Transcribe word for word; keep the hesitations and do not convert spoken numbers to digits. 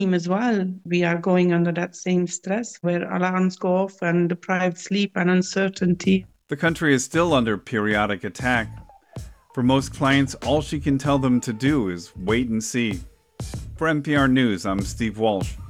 as well, we are going under that same stress where alarms go off and deprived sleep and uncertainty. The country is still under periodic attack. For most clients, all she can tell them to do is wait and see. For N P R News, I'm Steve Walsh.